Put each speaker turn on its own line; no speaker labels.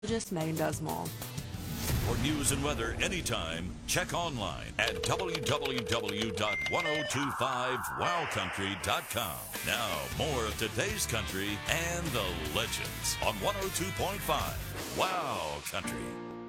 Just Megan Desmond.
For news and weather anytime, check online at www.1025wowcountry.com. Now, more of today's country and the legends on 102.5 Wow Country.